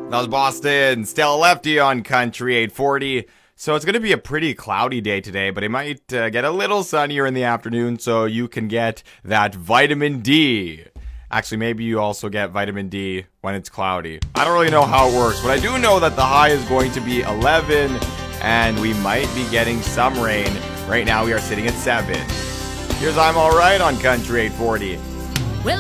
That was Boston. Still lefty on Country 840. So it's going to be a pretty cloudy day today, but it might get a little sunnier in the afternoon, so you can get that vitamin D. Actually, maybe you also get vitamin D when it's cloudy. I don't really know how it works, but I do know that the high is going to be 11, and we might be getting some rain. Right now, we are sitting at 7. Here's I'm Alright on Country 840.